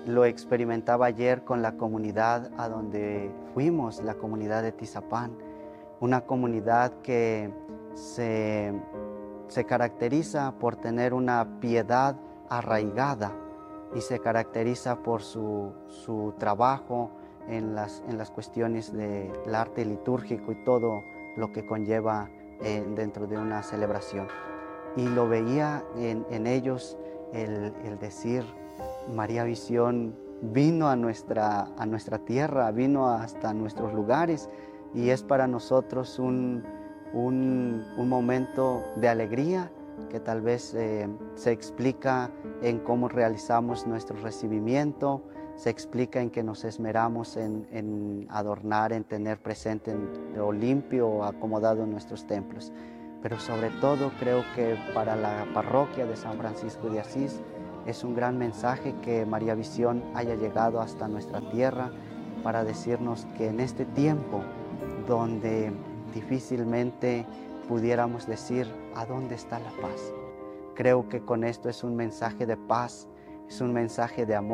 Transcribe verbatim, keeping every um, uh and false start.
lo experimentaba ayer con la comunidad a donde fuimos, la comunidad de Tizapán, una comunidad que se, se caracteriza por tener una piedad arraigada y se caracteriza por su, su trabajo en las, en las cuestiones del arte litúrgico y todo lo que conlleva eh, dentro de una celebración. Y lo veía en, en ellos el, el decir, María Visión vino a nuestra, a nuestra tierra, vino hasta nuestros lugares, y es para nosotros un, un, un momento de alegría que tal vez eh, se explica en cómo realizamos nuestro recibimiento, se explica en que nos esmeramos en, en adornar, en tener presente en lo limpio o acomodado en nuestros templos. Pero sobre todo creo que para la parroquia de San Francisco de Asís es un gran mensaje que María Visión haya llegado hasta nuestra tierra para decirnos que en este tiempo donde difícilmente pudiéramos decir ¿a dónde está la paz? Creo que con esto es un mensaje de paz, es un mensaje de amor.